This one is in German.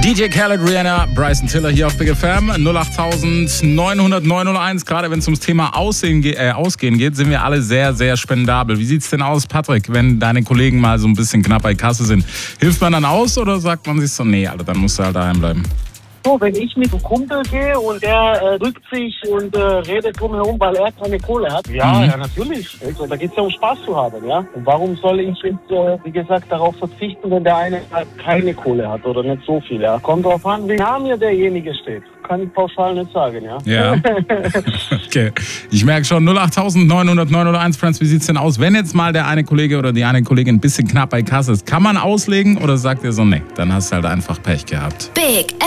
DJ Khaled, Rihanna, Bryson Tiller hier auf Big FM 08900 Gerade wenn es ums Thema Ausgehen geht, sind wir alle sehr, sehr spendabel. Wie sieht's denn aus, Patrick, wenn deine Kollegen mal so ein bisschen knapp bei Kasse sind? Hilft man dann aus oder sagt man sich so, nee, Alter, dann musst du halt daheim bleiben? So, wenn ich mit einem Kumpel gehe und der drückt sich und redet drumherum, weil er keine Kohle hat. Ja, natürlich. Also, da geht es ja um Spaß zu haben, ja. Und warum soll ich jetzt, wie gesagt, darauf verzichten, wenn der eine halt keine Kohle hat oder nicht so viel, ja. Kommt drauf an, wie nah mir derjenige steht. Kann ich pauschal nicht sagen, ja. Ja. Okay. Ich merke schon, 08900 Friends, wie sieht's denn aus, wenn jetzt mal der eine Kollege oder die eine Kollegin ein bisschen knapp bei Kasse ist? Kann man auslegen oder sagt ihr so, nee, dann hast du halt einfach Pech gehabt? Big